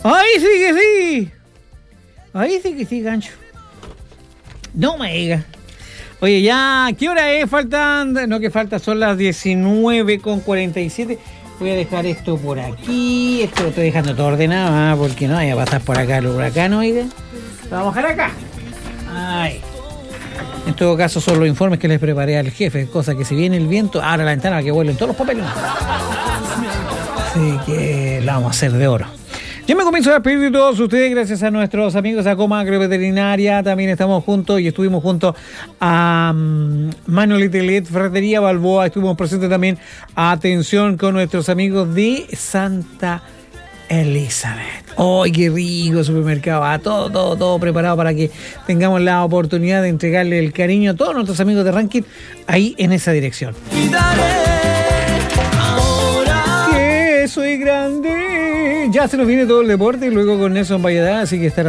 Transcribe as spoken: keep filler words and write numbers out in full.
Ahí sí que sí. Ahí sí que sí, gancho. No me digas. Oye, ya, ¿qué hora es? Faltan, no que falta, son las diecinueve con cuarenta y siete. Voy a dejar esto por aquí. Esto lo estoy dejando todo ordenado, ¿ah? Porque no vaya a pasar por acá el huracán, oiga. Lo vamos a dejar acá. Ay. En todo caso, son los informes que les preparé al jefe. Cosa que si viene el viento, abra la ventana que vuelen todos los papeles. Así que la vamos a hacer de oro. Yo me comienzo a despedir de todos ustedes gracias a nuestros amigos de Acoma Agroveterinaria. También estamos juntos y estuvimos juntos a um, Manuel Itelet, Ferretería Balboa. Estuvimos presentes también, atención, con nuestros amigos de Santa Elizabeth. ¡Ay, qué rico supermercado! Ah, todo, todo, todo preparado para que tengamos la oportunidad de entregarle el cariño a todos nuestros amigos de Ranking ahí en esa dirección. Que soy grande. Ya se nos viene todo el deporte y luego con Nelson Valladá, así que estar